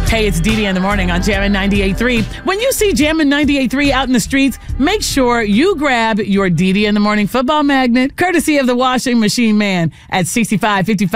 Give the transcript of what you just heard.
Hey, it's Dee Dee in the morning on Jammin' 98.3. When you see Jammin' 98.3 out in the streets, make sure you grab your Dee Dee in the morning football magnet, courtesy of the washing machine man at 6555